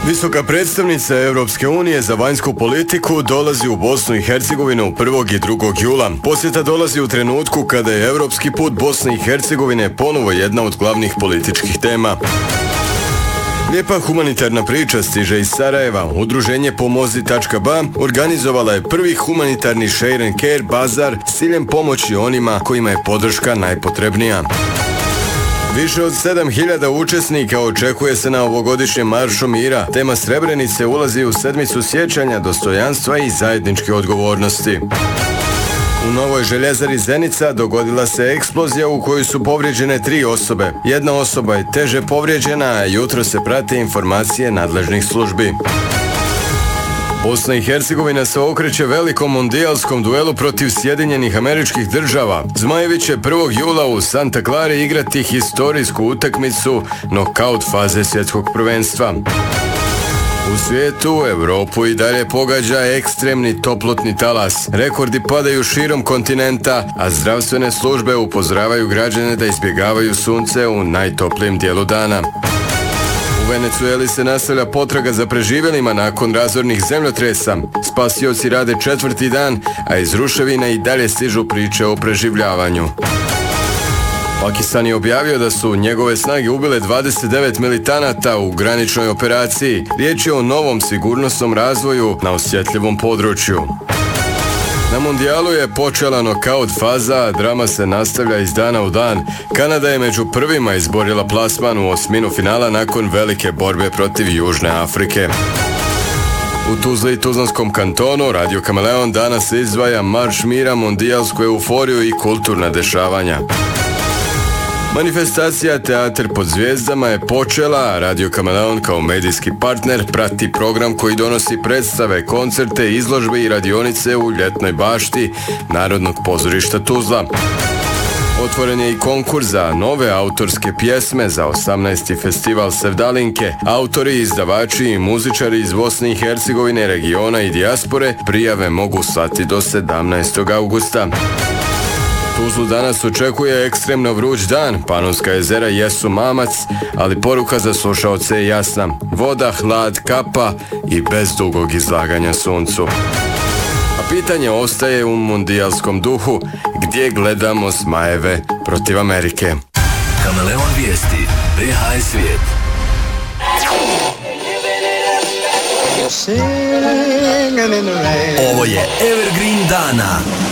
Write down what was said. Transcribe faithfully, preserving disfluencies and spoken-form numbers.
Visoka predstavnica Europske unije za vanjsku politiku dolazi u Bosnu i Hercegovinu prvog i drugog jula. Posjeta dolazi u trenutku kada je europski put Bosne i Hercegovine ponovo jedna od glavnih političkih tema. Lijepa humanitarna priča stiže iz Sarajeva. Udruženje Pomozi tačka ba organizovala je prvi humanitarni Share and Care bazar s ciljem pomoći onima kojima je podrška najpotrebnija. Više od sedam hiljada učesnika očekuje se na ovogodišnjem Maršu mira. Tema Srebrenice ulazi u sedmicu sjećanja, dostojanstva i zajedničke odgovornosti. U Novoj željezari Zenica dogodila se eksplozija u kojoj su povrijeđene tri osobe. Jedna osoba je teže povrijeđena, a jutro se prate informacije nadležnih službi. Bosna i Hercegovina se okreće velikom mondijalskom duelu protiv Sjedinjenih Američkih Država. Zmajevi će prvog jula u Santa Clara igrati historijsku utakmicu nokaut faze svjetskog prvenstva. U svijetu, Evropu i dalje pogađa ekstremni toplotni talas. Rekordi padaju širom kontinenta, a zdravstvene službe upozoravaju građane da izbjegavaju sunce u najtoplijem dijelu dana. U Venecueli se nastavlja potraga za preživjelima nakon razornih zemljotresa. Spasioci rade četvrti dan, a iz ruševina i dalje stižu priče o preživljavanju. Pakistan je objavio da su njegove snage ubile dvadeset devet militanata u graničnoj operaciji. Riječ je o novom sigurnosnom razvoju na osjetljivom području. Na mondijalu je počela nokaut faza, a drama se nastavlja iz dana u dan. Kanada je među prvima izborila plasman u osminu finala nakon velike borbe protiv Južne Afrike. U Tuzli i Tuzlanskom kantonu Radio Kameleon danas izdvaja Marš mira, mondijalsku euforiju i kulturna dešavanja. Manifestacija Teatar pod zvijezdama je počela, a Radio Kameleon kao medijski partner prati program koji donosi predstave, koncerte, izložbe i radionice u ljetnoj bašti Narodnog pozorišta Tuzla. Otvoren je i konkurs za nove autorske pjesme za osamnaesti festival Sevdalinke. Autori, izdavači i muzičari iz Bosne i Hercegovine, regiona i dijaspore prijave mogu slati do sedamnaestog augusta. Tuzlu danas očekuje ekstremno vruć dan. Panonska jezera jesu mamac, ali poruka za slušaoce je jasna. Voda, hlad, kapa i bez dugog izlaganja suncu. A pitanje ostaje u mondijalskom duhu, gdje gledamo Zmajeve protiv Amerike. Kameleon vijesti, B H S svijet. Ovo je Evergreen dana.